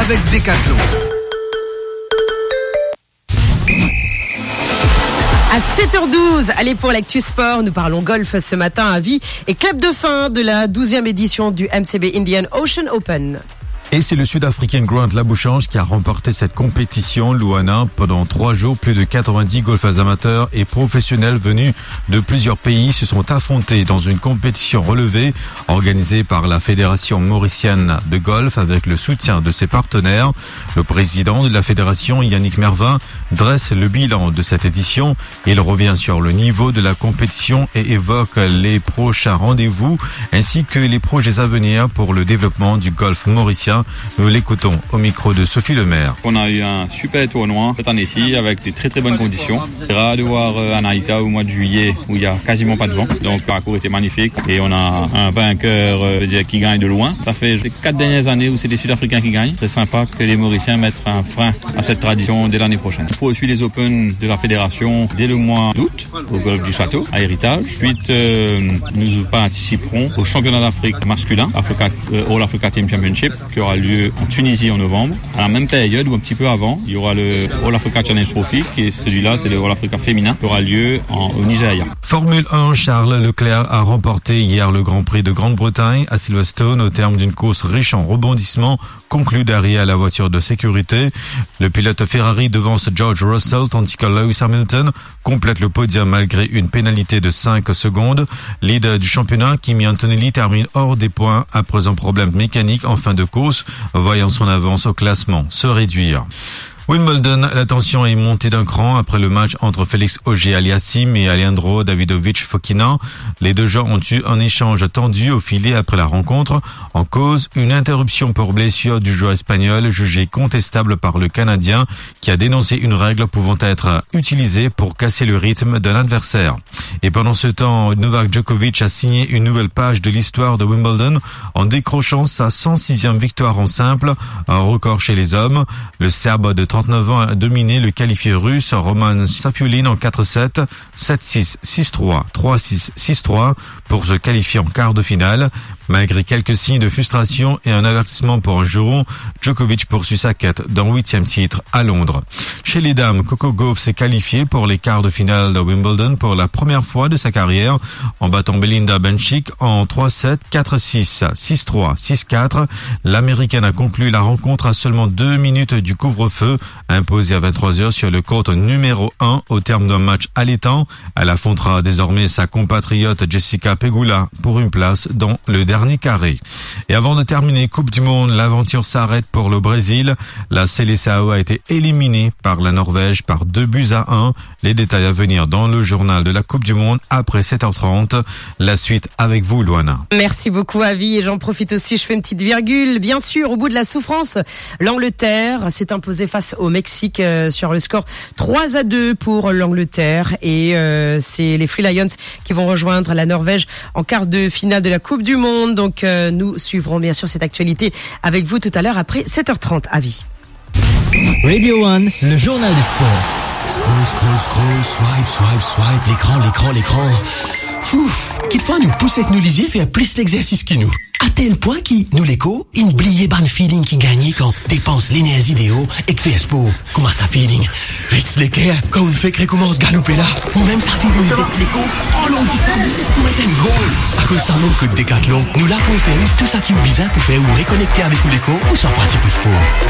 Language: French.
avec Decathlon. À 7h12, allez pour l'actu sport, nous parlons golf ce matin à Vie et clap de fin de la 12e édition du MCB Indian Ocean Open. Et c'est le Sud-Africain Grant Labuschagne qui a remporté cette compétition. Luana, pendant 3 jours, plus de 90 golfeurs amateurs et professionnels venus de plusieurs pays se sont affrontés dans une compétition relevée organisée par la Fédération mauricienne de golf avec le soutien de ses partenaires. Le président de la fédération, Yannick Mervin, dresse le bilan de cette édition. Il revient sur le niveau de la compétition et évoque les prochains rendez-vous ainsi que les projets à venir pour le développement du golf mauricien. Nous l'écoutons au micro de Sophie Lemaire. On a eu un super tournoi cette année-ci avec des très très bonnes conditions. C'est rare de voir Anaïta au mois de juillet où il y a quasiment pas de vent. Donc le parcours était magnifique et on a un vainqueur qui gagne de loin. Ça fait les 4 dernières années où c'est des Sud-Africains qui gagnent. C'est sympa que les Mauriciens mettent un frein à cette tradition dès l'année prochaine. On poursuit les Open de la fédération dès le mois d'août au golf du Château à Héritage. Ensuite, nous participerons au championnat d'Afrique masculin, All Africa Team Championship, qui aura lieu en Tunisie en novembre. À la même période ou un petit peu avant, il y aura le All Africa Challenge Trophy, qui est celui-là, c'est le All Africa féminin, qui aura lieu au Nigeria. Formule 1, Charles Leclerc a remporté hier le Grand Prix de Grande-Bretagne à Silverstone au terme d'une course riche en rebondissements conclue derrière la voiture de sécurité. Le pilote Ferrari devance George Russell tandis que Lewis Hamilton complète le podium malgré une pénalité de 5 secondes. Leader du championnat, Kimi Antonelli termine hors des points après un problème mécanique en fin de course, voyant son avance au classement se réduire. Wimbledon, la tension est montée d'un cran après le match entre Félix Auger-Aliassime et Alejandro Davidovich Fokina. Les deux joueurs ont eu un échange tendu au filet après la rencontre. En cause, une interruption pour blessure du joueur espagnol jugée contestable par le Canadien qui a dénoncé une règle pouvant être utilisée pour casser le rythme d'un adversaire. Et pendant ce temps, Novak Djokovic a signé une nouvelle page de l'histoire de Wimbledon en décrochant sa 106e victoire en simple, un record chez les hommes. Le Serbe de 39 ans a dominé le qualifié russe Roman Safiullin en 4-7, 7-6, 6-3, 3-6, 6-3 pour se qualifier en quart de finale. Malgré quelques signes de frustration et un avertissement pour un juron, Djokovic poursuit sa quête d'un 8e titre à Londres. Chez les dames, Coco Gauff s'est qualifiée pour les quarts de finale de Wimbledon pour la première fois de sa carrière en battant Belinda Bencic en 3-7, 4-6, 6-3, 6-4. L'Américaine a conclu la rencontre à seulement 2 minutes du couvre-feu imposé à 23h sur le court numéro 1 au terme d'un match allaitant. Elle affrontera désormais sa compatriote Jessica Pegula pour une place dans le dernier carré. Et avant de terminer Coupe du Monde, l'aventure s'arrête pour le Brésil. La Seleção a été éliminée par la Norvège par 2-1. Les détails à venir dans le journal de la Coupe du Monde après 7h30. La suite avec vous, Luana. Merci beaucoup, Avi. Et j'en profite aussi, je fais une petite virgule. Bien sûr, au bout de la souffrance, l'Angleterre s'est imposée face au Mexique sur le score 3-2 pour l'Angleterre. Et c'est les Free Lions qui vont rejoindre la Norvège en quart de finale de la Coupe du Monde. Donc nous suivrons bien sûr cette actualité avec vous tout à l'heure après 7h30. Avis. Radio One, le journal du sport. Scroll, swipe, l'écran. Fouf, quelquefois nous pousse avec nous lisier faire plus l'exercice que nous. À tel point qu'il nous l'écho, une bliée ban feeling qui gagne quand dépense l'énergie d'Eo et que fait sport. Comment ça feeling? Reste l'équerre quand on fait que recommence galoper là. Ou même ça fait nous l'écho. Oh l'on dit ça, c'est pour être un goal. À cause ça manque que Decathlon, nous là pour faire tout ça qui est bizarre pour faire ou reconnecter avec l'écho ou sans pratique le sport.